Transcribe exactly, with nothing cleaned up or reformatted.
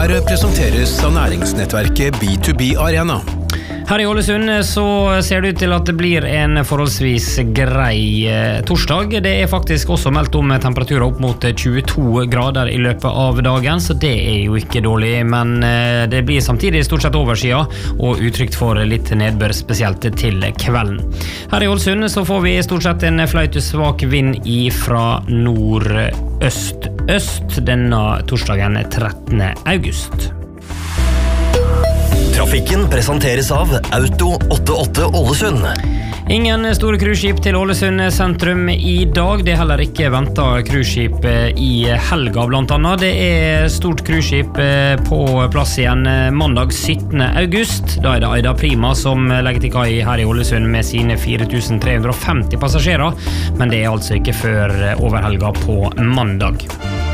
Her presenteres av næringsnettverket B to B Arena. Her i Ålesund så ser det ut til at det blir en forholdsvis grei torsdag. Det er faktisk også meldt om temperaturer opp mot tjueto grader i løpet av dagen, så det er jo ikke dårlig, men det blir samtidig stort sett overskya og utrygt for litt nedbør, spesielt til kvelden. Her i Ålesund så får vi stort sett en flaut svak vind fra nordøst-øst denne torsdagen trettende august. Trafikken presenteres av Auto åttiåtte Ålesund. Ingen store cruiseskip til Ålesund sentrum i dag. Det er heller ikke ventet cruiseskip i helga blant annet. Det er stort cruiseskip på plass igjen mandag syttende august. Da er det Aida Prima som legger til kai her i Ålesund med sine fire tusen tre hundre og femti passasjerer. Men det er altså ikke før over helga på mandag.